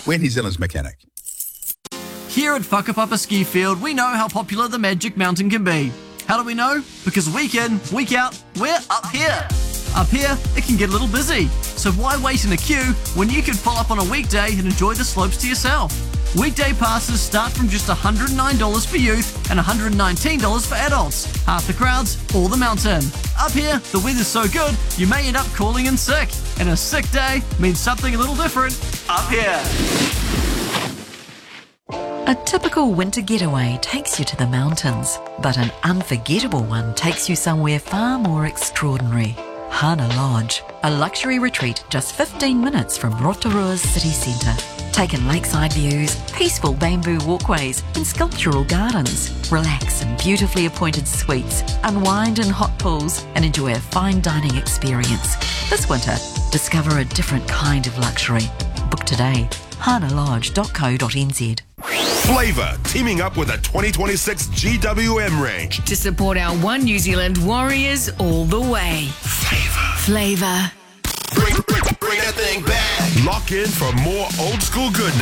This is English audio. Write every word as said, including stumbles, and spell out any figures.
We're New Zealand's mechanic. Here at Whakapapa Ski Field, we know how popular the Magic Mountain can be. How do we know? Because week in, week out, we're up here. Up here, it can get a little busy. So why wait in a queue when you could pull up on a weekday and enjoy the slopes to yourself? Weekday passes start from just one hundred nine dollars for youth and one hundred nineteen dollars for adults. Half the crowds, all the mountain. Up here, the weather's so good, you may end up calling in sick. And a sick day means something a little different up here. A typical winter getaway takes you to the mountains, but an unforgettable one takes you somewhere far more extraordinary. Hana Lodge, a luxury retreat just fifteen minutes from Rotorua's city centre. Take in lakeside views, peaceful bamboo walkways and sculptural gardens. Relax in beautifully appointed suites, unwind in hot pools and enjoy a fine dining experience. This winter, discover a different kind of luxury. Book today, hana lodge dot co dot n z. Flavour teaming up with a twenty twenty-six G W M range to support our One New Zealand Warriors all the way. Flavour. Flavour. Bring, bring, bring that thing back. Lock in for more old school goodness.